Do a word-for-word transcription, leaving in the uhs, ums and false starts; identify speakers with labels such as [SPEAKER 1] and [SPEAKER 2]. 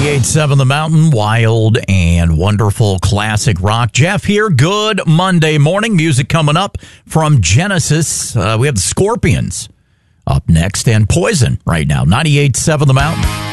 [SPEAKER 1] ninety-eight point seven The Mountain, wild and wonderful classic rock. Jeff here. Good Monday morning. Music coming up from Genesis. Uh, we have the Scorpions up next and Poison right now. ninety-eight point seven The Mountain.